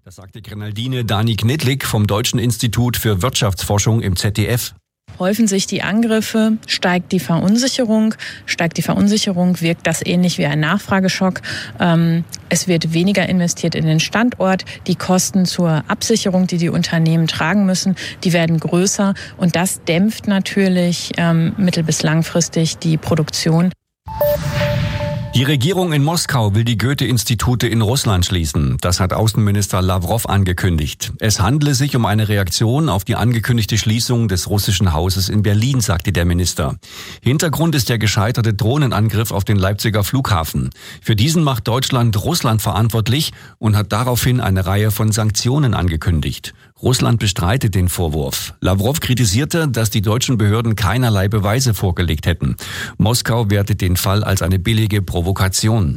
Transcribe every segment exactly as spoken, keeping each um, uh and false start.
Das sagte Grenaldine Dani Knitlik vom Deutschen Institut für Wirtschaftsforschung im Z D F. Häufen sich die Angriffe, steigt die Verunsicherung. Steigt die Verunsicherung, wirkt das ähnlich wie ein Nachfrageschock. Ähm, es wird weniger investiert in den Standort. Die Kosten zur Absicherung, die die Unternehmen tragen müssen, die werden größer. Und das dämpft natürlich ähm, mittel- bis langfristig die Produktion. Die Regierung in Moskau will die Goethe-Institute in Russland schließen. Das hat Außenminister Lawrow angekündigt. Es handele sich um eine Reaktion auf die angekündigte Schließung des russischen Hauses in Berlin, sagte der Minister. Hintergrund ist der gescheiterte Drohnenangriff auf den Leipziger Flughafen. Für diesen macht Deutschland Russland verantwortlich und hat daraufhin eine Reihe von Sanktionen angekündigt. Russland bestreitet den Vorwurf. Lawrow kritisierte, dass die deutschen Behörden keinerlei Beweise vorgelegt hätten. Moskau wertet den Fall als eine billige Provokation.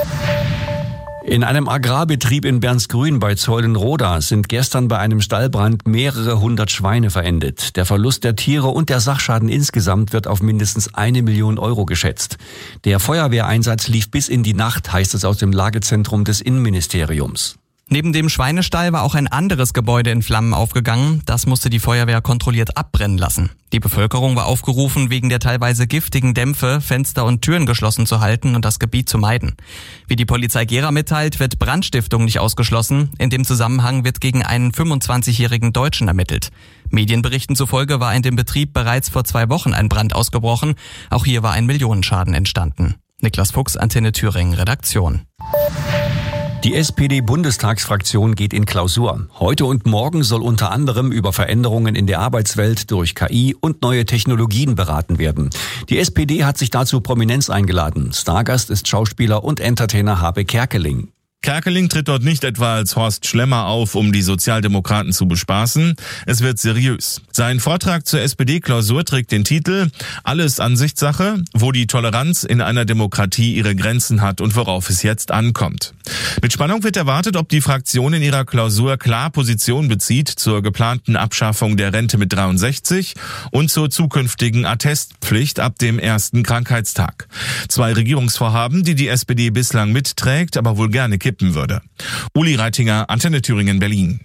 In einem Agrarbetrieb in Bernsgrün bei Zeulenroda sind gestern bei einem Stallbrand mehrere hundert Schweine verendet. Der Verlust der Tiere und der Sachschaden insgesamt wird auf mindestens eine Million Euro geschätzt. Der Feuerwehreinsatz lief bis in die Nacht, heißt es aus dem Lagezentrum des Innenministeriums. Neben dem Schweinestall war auch ein anderes Gebäude in Flammen aufgegangen. Das musste die Feuerwehr kontrolliert abbrennen lassen. Die Bevölkerung war aufgerufen, wegen der teilweise giftigen Dämpfe Fenster und Türen geschlossen zu halten und das Gebiet zu meiden. Wie die Polizei Gera mitteilt, wird Brandstiftung nicht ausgeschlossen. In dem Zusammenhang wird gegen einen fünfundzwanzigjährigen Deutschen ermittelt. Medienberichten zufolge war in dem Betrieb bereits vor zwei Wochen ein Brand ausgebrochen. Auch hier war ein Millionenschaden entstanden. Niklas Fuchs, Antenne Thüringen, Redaktion. Die S P D-Bundestagsfraktion geht in Klausur. Heute und morgen soll unter anderem über Veränderungen in der Arbeitswelt durch K I und neue Technologien beraten werden. Die S P D hat sich dazu Prominenz eingeladen. Stargast ist Schauspieler und Entertainer Habe Kerkeling. Kerkeling tritt dort nicht etwa als Horst Schlemmer auf, um die Sozialdemokraten zu bespaßen. Es wird seriös. Sein Vortrag zur S P D-Klausur trägt den Titel »Alles Ansichtssache, wo die Toleranz in einer Demokratie ihre Grenzen hat und worauf es jetzt ankommt«. Mit Spannung wird erwartet, ob die Fraktion in ihrer Klausur klar Position bezieht zur geplanten Abschaffung der Rente mit dreiundsechzig und zur zukünftigen Attestpflicht ab dem ersten Krankheitstag. Zwei Regierungsvorhaben, die die S P D bislang mitträgt, aber wohl gerne kippen würde. Uli Reitinger, Antenne Thüringen, Berlin.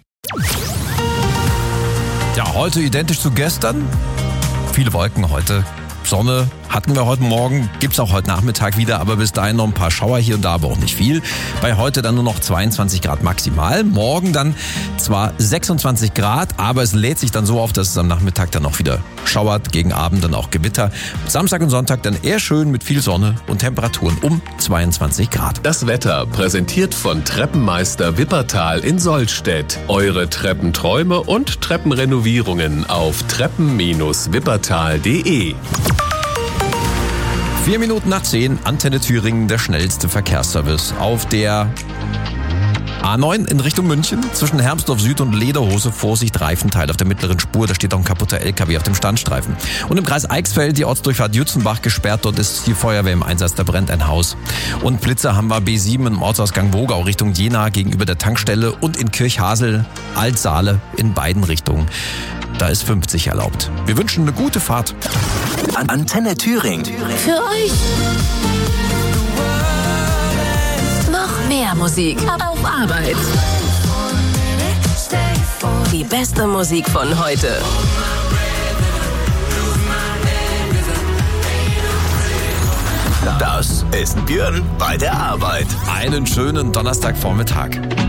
Ja, heute identisch zu gestern. Viele Wolken heute. Sonne hatten wir heute Morgen, gibt's auch heute Nachmittag wieder, aber bis dahin noch ein paar Schauer hier und da, aber auch nicht viel. Bei heute dann nur noch zweiundzwanzig Grad maximal. Morgen dann zwar sechsundzwanzig Grad, aber es lädt sich dann so auf, dass es am Nachmittag dann auch wieder schauert, gegen Abend dann auch Gewitter. Samstag und Sonntag dann eher schön mit viel Sonne und Temperaturen um zweiundzwanzig Grad. Das Wetter präsentiert von Treppenmeister Wippertal in Sollstedt. Eure Treppenträume und Treppenrenovierungen auf treppen Bindestrich wippertal punkt de. Vier Minuten nach zehn, Antenne Thüringen, der schnellste Verkehrsservice. Auf der A neun in Richtung München, zwischen Hermsdorf Süd und Lederhose, Vorsicht, Reifenteil auf der mittleren Spur, da steht auch ein kaputter L K W auf dem Standstreifen. Und im Kreis Eichsfeld die Ortsdurchfahrt Jützenbach gesperrt, dort ist die Feuerwehr im Einsatz, da brennt ein Haus. Und Blitzer haben wir B sieben im Ortsausgang Wogau Richtung Jena gegenüber der Tankstelle und in Kirchhasel, Altsaale in beiden Richtungen. Da ist fünfzig erlaubt. Wir wünschen eine gute Fahrt. Antenne Thüringen. Für euch. Noch mehr Musik auf Arbeit. Die beste Musik von heute. Das ist Björn bei der Arbeit. Einen schönen Donnerstagvormittag.